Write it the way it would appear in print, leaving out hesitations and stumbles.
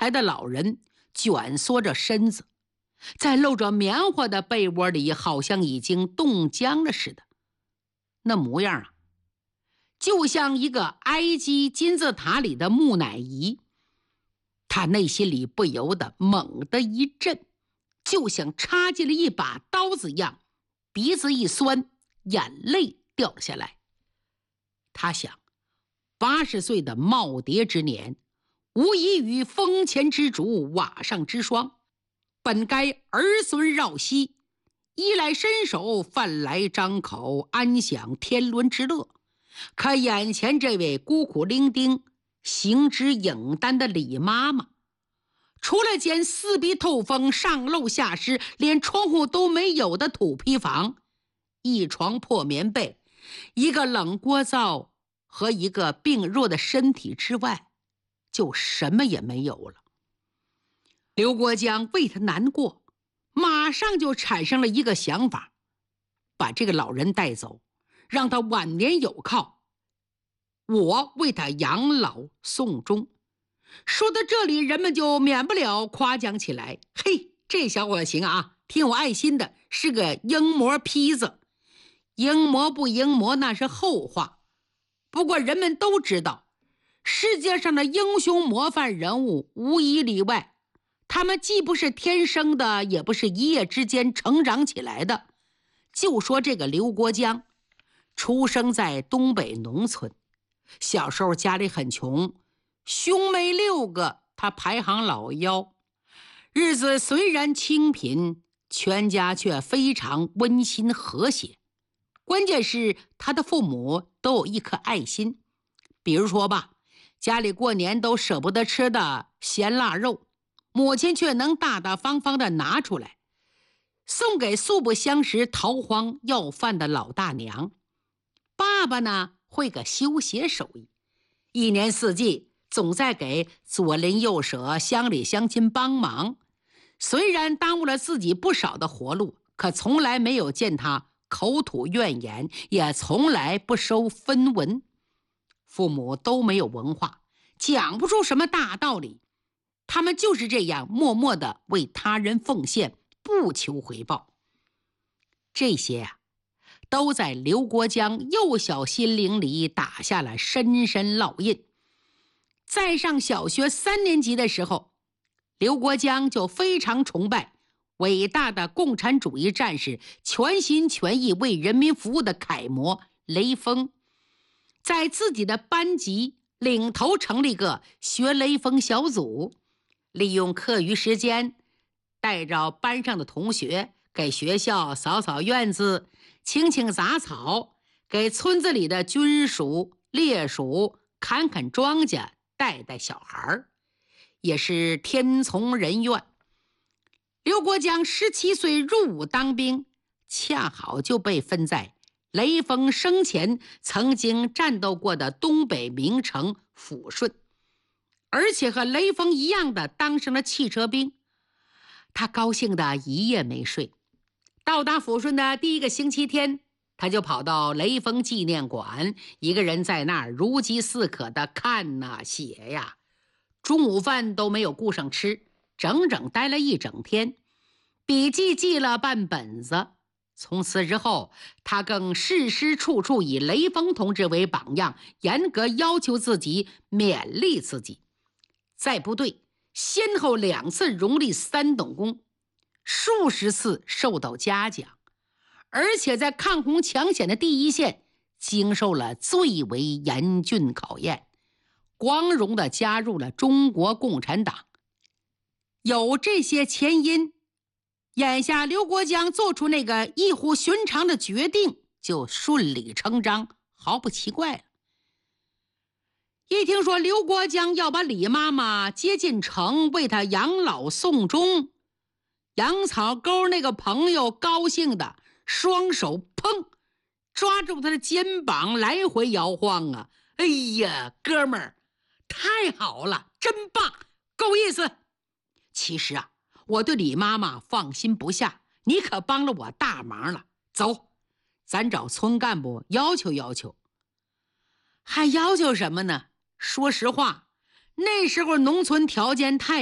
财的老人蜷缩着身子，在露着棉花的被窝里，好像已经冻僵了似的。那模样啊，就像一个埃及金字塔里的木乃伊。他内心里不由得猛地一震，就像插进了一把刀子一样，鼻子一酸，眼泪掉了下来。他想，80岁的耄耋之年，无异于风前之烛，瓦上之霜，本该儿孙绕膝，衣来伸手，饭来张口，安享天伦之乐。可眼前这位孤苦伶仃、行之影单的李妈妈，除了间四壁透风、上漏下湿、连窗户都没有的土坯房，一床破棉被，一个冷锅灶和一个病弱的身体之外，就什么也没有了。刘国江为他难过，马上就产生了一个想法，把这个老人带走，让他晚年有靠，我为他养老送终。说到这里，人们就免不了夸奖起来，嘿，这小伙子行啊，挺有爱心的，是个英模坯子。英模不英模那是后话，不过人们都知道，世界上的英雄模范人物无一例外，他们既不是天生的，也不是一夜之间成长起来的。就说这个刘国江，出生在东北农村，小时候家里很穷，兄妹6个，他排行老幺。日子虽然清贫，全家却非常温馨和谐。关键是他的父母都有一颗爱心，比如说吧，家里过年都舍不得吃的咸腊肉，母亲却能大大方方的拿出来，送给素不相识、逃荒要饭的老大娘。爸爸呢，会个修鞋手艺，一年四季总在给左邻右舍、乡里乡亲帮忙。虽然耽误了自己不少的活路，可从来没有见他口吐怨言，也从来不收分文。父母都没有文化，讲不出什么大道理，他们就是这样默默地为他人奉献，不求回报。这些啊，都在刘国江幼小心灵里打下了深深烙印。在上小学3年级的时候，刘国江就非常崇拜伟大的共产主义战士，全心全意为人民服务的楷模雷锋。在自己的班级领头成立个学雷锋小组，利用课余时间带着班上的同学给学校扫扫院子、清清杂草，给村子里的军属、烈属砍砍庄稼、带带小孩，也是天从人愿。刘国江17岁入伍当兵，恰好就被分在雷锋生前曾经战斗过的东北名城抚顺，而且和雷锋一样的当上了汽车兵。他高兴的一夜没睡。到达抚顺的第1个星期天，他就跑到雷锋纪念馆，一个人在那儿如饥似渴的看呐写呀，中午饭都没有顾上吃，整整待了一整天，笔记记了半本子。从此之后，他更事事处处以雷锋同志为榜样，严格要求自己，勉励自己。在部队先后2次荣立3等功，数十次受到嘉奖，而且在抗洪抢险的第一线经受了最为严峻考验，光荣地加入了中国共产党。有这些前因，眼下刘国江做出那个异乎寻常的决定，就顺理成章，毫不奇怪了。一听说刘国江要把李妈妈接进城，为他养老送终，杨草沟那个朋友高兴的双手砰抓住他的肩膀，来回摇晃啊！哎呀，哥们儿，太好了，真棒，够意思。其实啊，我对李妈妈放心不下，你可帮了我大忙了。走，咱找村干部要求要求。还要求什么呢？说实话，那时候农村条件太